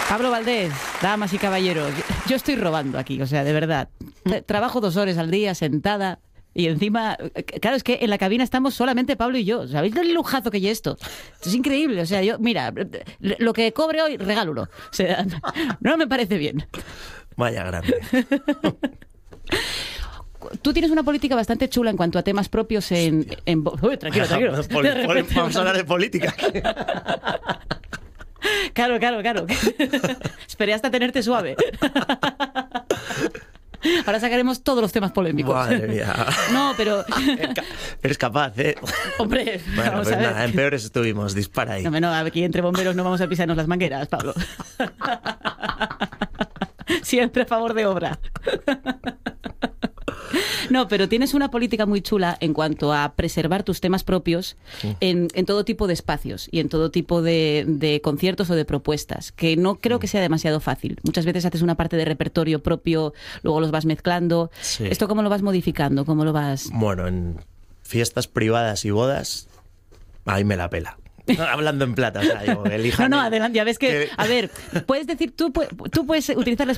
Pablo Valdés, damas y caballeros, yo estoy robando aquí, o sea, de verdad. Trabajo 2 horas al día sentada y encima, claro, es que en la cabina estamos solamente Pablo y yo. ¿Sabéis el lujazo que hay esto? Es increíble, o sea, yo, mira, lo que cobre hoy, regálulo. O sea, no me parece bien. Vaya grande. Tú tienes una política bastante chula en cuanto a temas propios en... Uy, tranquilo. Vamos a hablar de política. Claro. Esperé hasta tenerte suave. Ahora sacaremos todos los temas polémicos. Madre mía. No, pero... Eres capaz, ¿eh? Hombre, bueno, vamos pues a ver. nada, en peores estuvimos. Dispara ahí. No, aquí entre bomberos no vamos a pisarnos las mangueras, Pablo. Siempre a favor de obra. No, pero tienes una política muy chula en cuanto a preservar tus temas propios en todo tipo de espacios y en todo tipo de conciertos o de propuestas, que no creo que sea demasiado fácil. Muchas veces haces una parte de repertorio propio, luego los vas mezclando. Sí. ¿Esto cómo lo vas modificando? ¿Cómo lo vas...? Bueno, en fiestas privadas y bodas, ahí me la pela. Hablando en plata, o sea, digo, elijan. No, adelante, ya ves que... A ver, puedes decir, tú puedes utilizar